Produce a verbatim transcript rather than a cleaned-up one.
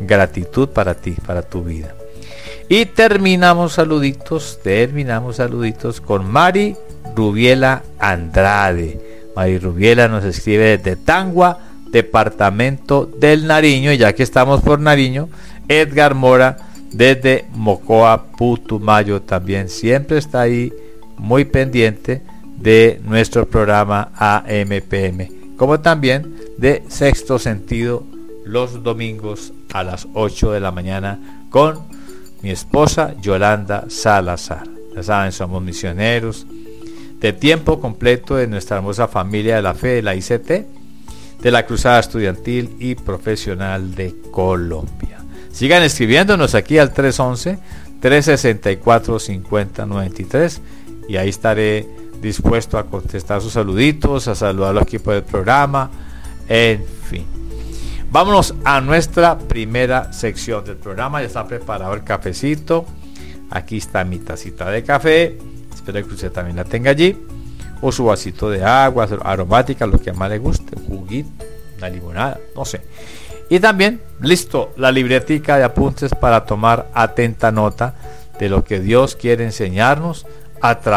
gratitud para ti, para tu vida. Y terminamos saluditos, terminamos saluditos con Mari Rubiela Andrade. Mari Rubiela nos escribe desde Tangua, departamento del Nariño, y ya que estamos por Nariño, Edgar Mora desde Mocoa, Putumayo, también siempre está ahí muy pendiente de nuestro programa A M P M, como también de Sexto Sentido los domingos a las ocho de la mañana con mi esposa Yolanda Salazar. Ya saben, somos misioneros de tiempo completo de nuestra hermosa familia de la fe de la I C T, de la Cruzada Estudiantil y Profesional de Colombia. Sigan escribiéndonos aquí al tres once, tres sesenta y cuatro, cincuenta noventa y tres, y ahí estaré dispuesto a contestar sus saluditos, a saludar a los equipos del programa, en fin. Vámonos a nuestra primera sección del programa. Ya está preparado el cafecito. Aquí está mi tacita de café. Espero que usted también la tenga allí. O su vasito de agua aromática, lo que más le guste. Un juguito, una limonada, no sé. Y también, listo, la libretica de apuntes para tomar atenta nota de lo que Dios quiere enseñarnos a través